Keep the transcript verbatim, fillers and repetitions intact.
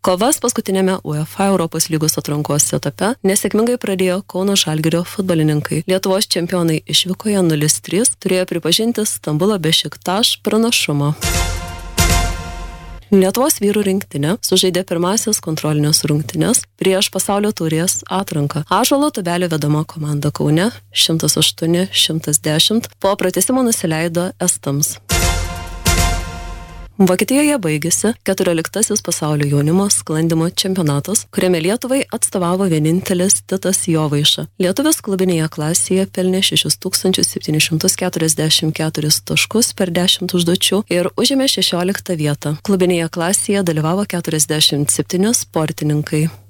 Kovas paskutinėme UEFA Europos lygos atrankos etape nesėkmingai pradėjo Kauno Žalgirio futbolininkai. Lietuvos čempionai išvykoje nulis trys turėjo pripažinti Stambulo Bešiktaš pranašumą. Lietuvos vyrų rinktinė sužaidė pirmasis kontrolinės rungtynes prieš pasaulio taurės atranką. Ąžuolo Tubelio vedama komanda Kaune šimtas aštuoni šimtas dešimt po pratęsimo nusileido estams. Vokietijoje baigėsi keturioliktasis pasaulio jaunimo sklandymo čempionatas, kuriame Lietuvai atstovavo vienintelis Titas Jovaiša. Lietuvis klubinėje klasėje pelnė šešis tūkstančius septynis šimtus keturiasdešimt keturis taškus per dešimt užduočių ir užėmė šešioliktą vietą. Klubinėje klasėje dalyvavo keturiasdešimt septyni sportininkai.